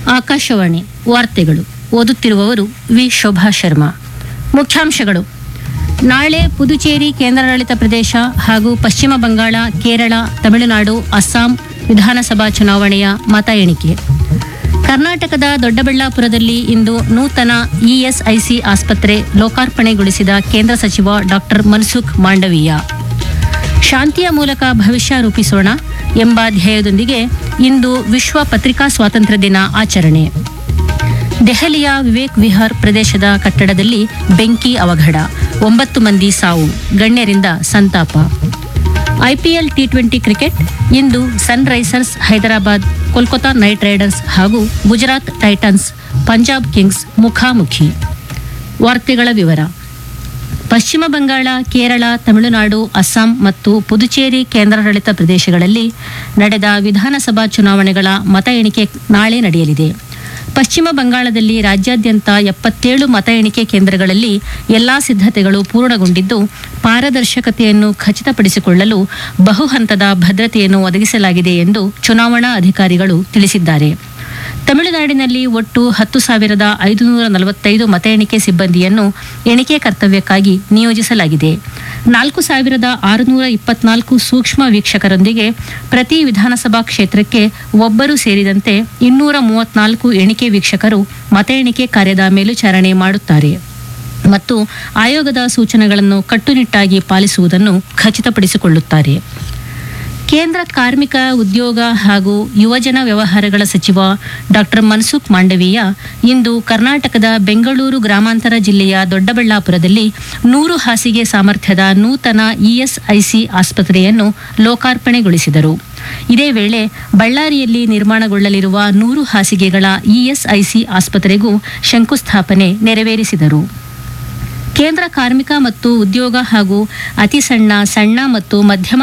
ಆಕಾಶವಾಣಿ ವಾರ್ತೆಗಳು ಓದುತ್ತಿರುವವರು ವಿ ಶೋಭಾ ಶರ್ಮಾ. ಮುಖ್ಯಾಂಶಗಳು: ನಾಳೆ ಪುದುಚೇರಿ ಕೇಂದ್ರಾಡಳಿತ ಪ್ರದೇಶ ಹಾಗೂ ಪಶ್ಚಿಮ ಬಂಗಾಳ, ಕೇರಳ, ತಮಿಳುನಾಡು, ಅಸ್ಸಾಂ ವಿಧಾನಸಭಾ ಚುನಾವಣೆಯ ಮತ ಎಣಿಕೆ. ಕರ್ನಾಟಕದ ದೊಡ್ಡಬಳ್ಳಾಪುರದಲ್ಲಿ ಇಂದು ನೂತನ ಇಎಸ್ಐಸಿ ಆಸ್ಪತ್ರೆ ಲೋಕಾರ್ಪಣೆಗೊಳಿಸಿದ ಕೇಂದ್ರ ಸಚಿವ ಡಾ ಮನ್ಸುಖ್ ಮಾಂಡವೀಯ. ಶಾಂತಿಯ ಮೂಲಕ ಭವಿಷ್ಯ ರೂಪಿಸೋಣ ಎಂಬ ಧ್ಯೇಯದೊಂದಿಗೆ ಇಂದು ವಿಶ್ವ ಪತ್ರಿಕಾ ಸ್ವಾತಂತ್ರ್ಯ ದಿನ ಆಚರಣೆ. ದೆಹಲಿಯ ವಿವೇಕ್ ವಿಹಾರ್ ಪ್ರದೇಶದ ಕಟ್ಟಡದಲ್ಲಿ ಬೆಂಕಿ ಅವಘಡ, 9 ಮಂದಿ ಸಾವು, ಗಣ್ಯರಿಂದ ಸಂತಾಪ. ಐಪಿಎಲ್ ಟಿ20 ಕ್ರಿಕೆಟ್ ಇಂದು Sunrisers Hyderabad, Kolkata night Riders ಹಾಗೂ ಗುಜರಾತ್ ಟೈಟನ್ಸ್, ಪಂಜಾಬ್ ಕಿಂಗ್ಸ್ ಮುಖಾಮುಖಿ. ವಾರ್ತೆಗಳ ವಿವರ. ಪಶ್ಚಿಮ ಬಂಗಾಳ, ಕೇರಳ, ತಮಿಳುನಾಡು, ಅಸ್ಸಾಂ ಮತ್ತು ಪುದುಚೇರಿ ಕೇಂದ್ರಾಡಳಿತ ಪ್ರದೇಶಗಳಲ್ಲಿ ನಡೆದ ವಿಧಾನಸಭಾ ಚುನಾವಣೆಗಳ ಮತ ಎಣಿಕೆ ನಾಳೆ ನಡೆಯಲಿದೆ. ಪಶ್ಚಿಮ ಬಂಗಾಳದಲ್ಲಿ ರಾಜ್ಯಾದ್ಯಂತ 77 ಮತ ಎಣಿಕೆ ಕೇಂದ್ರಗಳಲ್ಲಿ ಎಲ್ಲಾ ಸಿದ್ಧತೆಗಳು ಪೂರ್ಣಗೊಂಡಿದ್ದು, ಪಾರದರ್ಶಕತೆಯನ್ನು ಖಚಿತಪಡಿಸಿಕೊಳ್ಳಲು ಬಹುಹಂತದ ಭದ್ರತೆಯನ್ನು ಒದಗಿಸಲಾಗಿದೆ ಎಂದು ಚುನಾವಣಾ ಅಧಿಕಾರಿಗಳು ತಿಳಿಸಿದ್ದಾರೆ. ತಮಿಳುನಾಡಿನಲ್ಲಿ ಒಟ್ಟು 10,545 ಮತ ಎಣಿಕೆ ಸಿಬ್ಬಂದಿಯನ್ನು ಎಣಿಕೆ ಕರ್ತವ್ಯಕ್ಕಾಗಿ ನಿಯೋಜಿಸಲಾಗಿದೆ. 4,624 ಸೂಕ್ಷ್ಮ ವೀಕ್ಷಕರೊಂದಿಗೆ ಪ್ರತಿ ವಿಧಾನಸಭಾ ಕ್ಷೇತ್ರಕ್ಕೆ ಒಬ್ಬರು ಸೇರಿದಂತೆ 234 ಎಣಿಕೆ ವೀಕ್ಷಕರು ಮತ ಎಣಿಕೆ ಕಾರ್ಯದ ಮೇಲ್ವಿಚಾರಣೆ ಮಾಡುತ್ತಾರೆ ಮತ್ತು ಆಯೋಗದ ಸೂಚನೆಗಳನ್ನು ಕಟ್ಟುನಿಟ್ಟಾಗಿ ಪಾಲಿಸುವುದನ್ನು ಖಚಿತಪಡಿಸಿಕೊಳ್ಳುತ್ತಾರೆ. ಕೇಂದ್ರ ಕಾರ್ಮಿಕ, ಉದ್ಯೋಗ ಹಾಗೂ ಯುವಜನ ವ್ಯವಹಾರಗಳ ಸಚಿವ ಡಾ ಮನ್ಸುಖ್ ಮಾಂಡವೀಯ ಇಂದು ಕರ್ನಾಟಕದ ಬೆಂಗಳೂರು ಗ್ರಾಮಾಂತರ ಜಿಲ್ಲೆಯ ದೊಡ್ಡಬಳ್ಳಾಪುರದಲ್ಲಿ 100 ಹಾಸಿಗೆ ಸಾಮರ್ಥ್ಯದ ನೂತನ ಇಎಸ್ಐಸಿ ಆಸ್ಪತ್ರೆಯನ್ನು ಲೋಕಾರ್ಪಣೆಗೊಳಿಸಿದರು. ಇದೇ ವೇಳೆ ಬಳ್ಳಾರಿಯಲ್ಲಿ ನಿರ್ಮಾಣಗೊಳ್ಳಲಿರುವ 100 ಹಾಸಿಗೆಗಳ ಇಎಸ್ಐಸಿ ಆಸ್ಪತ್ರೆಗೂ ಶಂಕುಸ್ಥಾಪನೆ ನೆರವೇರಿಸಿದರು. ಕೇಂದ್ರ ಕಾರ್ಮಿಕ ಮತ್ತು ಉದ್ಯೋಗ ಹಾಗೂ ಅತಿ ಸಣ್ಣ ಮತ್ತು ಮಧ್ಯಮ